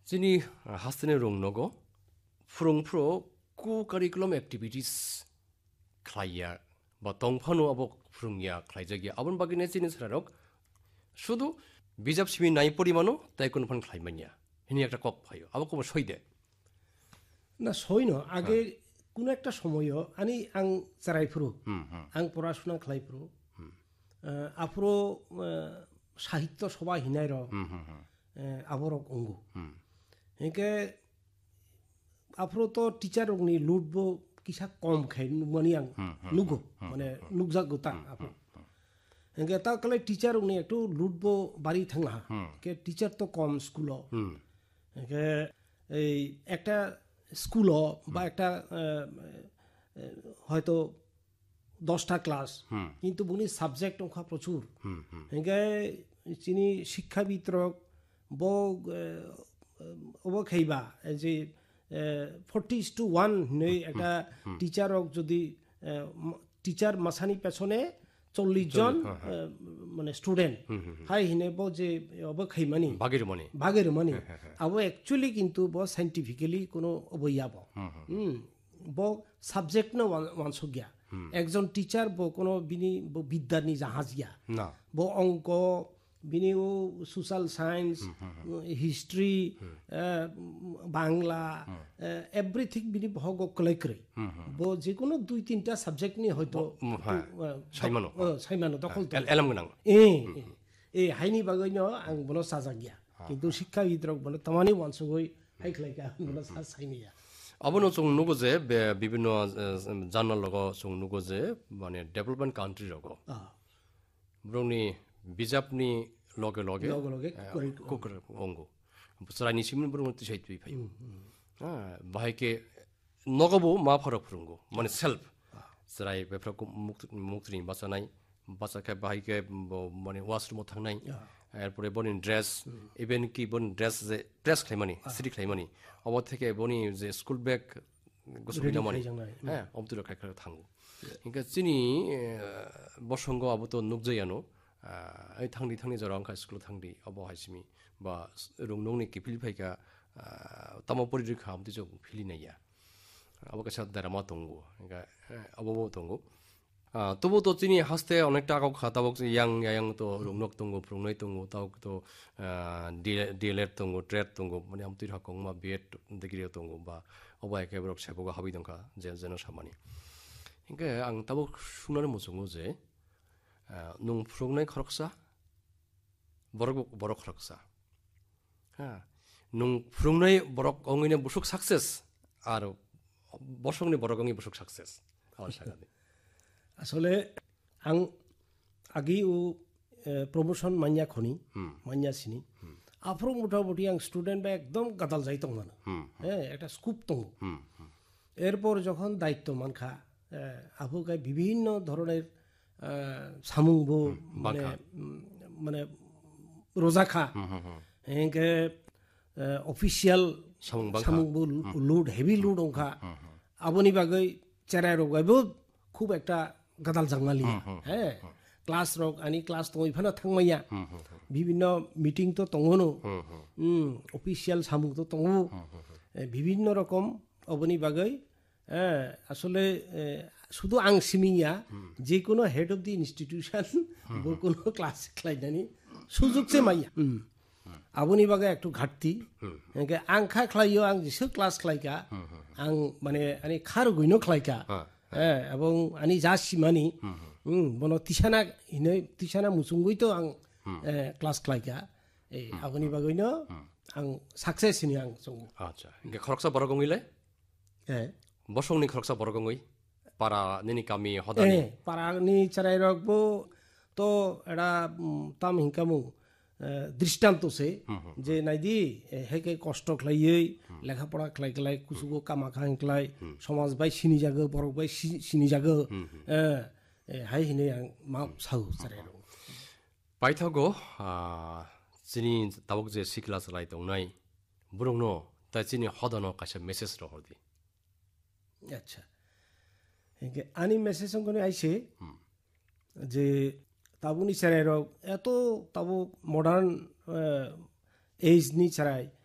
Sini hastane rong nogo frung pro ku curriculum activities klaya ba tongphano abok frungya khlaijagi abon bagine sini sarok শুধু বিজাব সিমি নাই পরিমাণও তাই কোন fun খাইমানিয়া হিনি একটা cock ভাইও আবার কব সই দে না সইন আগে কোনো একটা সময়ও আনি আং চারাইফুরু আং পড়াশোনা খালাইফুরু আফুরো সাহিত্য সভা হিনাই র আবরক অঙ্গু হেঁকে আফুরো তো টিচার অগ্নি লুটবো কিসা কম খাই মানে আং নুগো মানে নুকজা গোতা আফুরো হেঁকে তা কালে টিচার অগ্নি একটু লুটবো বাড়ি থাংলা কে টিচার তো কম স্কুল হেঁকে এই একটা স্কুল বা একটা হয়তো 10টা ক্লাস কিন্তু বুনি সাবজেক্ট অংখা প্রচুর হেঁকে চিনি শিক্ষাবিদরক ব খাইবা যে 40:1 নেই একটা টিচারক যদি টিচার মাসানি পেছনে 40 জন মানে স্টুডেন্ট হাই হিনেব যে অব খাইমানি ভাগের মানি আব একচুয়ালি কিন্তু ব সাইন্টিফিক্যালি কোনো অবইয়াব ব সাবজেক্ট না ওয়ানসগিয়া একজন টিচার ব কোনো বিনি বিদ্যানি জাহাজিয়া ব অঙ্ক বিনি ও social science history Bangla everything বিনি ভগ কলেক্রে ব যে কোনো 2-3টা সাবজেক্ট নি হয়তো সাইমানো দখল হাইনি বাগৈন আং বনো সাজাগিয়া কিন্তু শিক্ষাবিদরক বলে তামানি ওয়ানসগই হাইখলাইকা বনো সাইনিয়া আবনো চং নুগো যে বিভিন্ন জার্নাল লগ চং নুগো যে মানে ডেভেলপমেন্ট কান্ট্রি লগ ব্রংনি বিজাবনি লগে লগে কুকুর অঙ্গ সরাইনি সিমিন ব্রং তিসাই তুই ফাই বাহাইকে নগবো মা ফারক ফুরুঙ্গো মানে সেলফ সরাই বেফ্রক মুক্তি বাঁচানাই বাঁচাকে বাহাইকে মানে ওয়াশরুমও থাকনাই এরপরে বনি ড্রেস ইভেন কি বন ড্রেস খাইমানি সিটি খাইমানি অবর থেকে বনি যে স্কুল ব্যাগ গোসল মানি হ্যাঁ অমতুল খাই থাঙ্গো ইনকা চিনি বসঙ্গ আবত নুকজয়ানো এই থাংনি জরা অংখা স্কুল থাংদি অব হাইসিমি বা রংনংনি কিফিলি ফাইকা তামা পরিরক্ষা আমতি জং ফিলিনাইয়া আবকা সাদ দারামা তঙ্গো ইনকা অবব তঙ্গো তবু তো চিনি হাসতে অনেকটা আগাও খাতাবক ইয়াং তো রংনক তঙ্গো প্রংনই তঙ্গো তাও তো ডিএলএড তঙ্গো ট্রেড তঙ্গো মানে আমতি হাকং মা বিএড ডিগ্রি তঙ্গো বা অবা একেবারে সেবক হাবি দংখা যেন সামানি ইনকা আং তাবক শুনারে মুজঙ্গো যে নুং ফ্রংনাই খরকসা বরক খরকসা হ্যাঁ নুং ফ্রংনাই বরক অঙ্গিনে বসুক সাকসেস আর বসংনি বরক অঙ্গি বসুক সাকসেস আসলে আং আগি ও প্রমোশন মাইয়া খনি মাইয়া সিনি আফ্রো মোটামুটি আং স্টুডেন্ট বা একদম গাদাল যাই তং না হ্যাঁ একটা স্কুপ তং এরপর যখন দায়িত্ব মানখা আফুকায় বিভিন্ন ধরনের সামুংবো মানে রোজাখা হেঁকে অফিসিয়াল সামুংবো লুড হেভি লুড অংখা আবনি বাগৈ চেরাই রগাইবো খুব একটা গাদাল জাংমালি হ্যাঁ ক্লাস রক আনি ক্লাস তো ইফানে থাংমাইয়া বিভিন্ন মিটিং তো তংনো অফিসিয়াল সামুং তো তং বিভিন্ন রকম অবনি বাগৈ আসলে শুধু আং সিমিয়া যে কোনো হেড অফ দি ইনস্টিটিউশন কোনো ক্লাস খাইনানি সুযোগ চে মাইয়া আবনি বাগে একটু ঘাটতি আং খা খাইও আং যেসে ক্লাস খাইকা আং মানে আনি খার গইনো খাইকা এবং আনি যা সিমানি বন তিসানা মুসুঙ্গই তো আং ক্লাস খাইকা এই আবনি বাগৈন আং সাকসেস নি আং সং আচ্ছা ইনকে খরকসা বরগঙ্গিলে বসংনি খরকসা বরগঙ্গই পারা নিনি কামি হদানি পারানি চারাই রাখবো তো এটা তাম হিংকামু দৃষ্টান্ত সে যে নাইদি হেকে কষ্ট খাইयै লেখাপড়া খাইলাই কুসুগো কামা খাইলাই সমাজ by Sini Jago Borok by Sini Jago high হিনে মা সাউ চারাই রং পাইথাগো চিনি তাবক যে সিকলা চালাই দंनाय बुरंनो ता चिनि हदनो कासे मेसेज रहरदि আচ্ছা আনি মেসেজ সঙ্গে আইছে যে তাবুনি চারাই রক এত তাবু মডার্ন এজ নি চারাই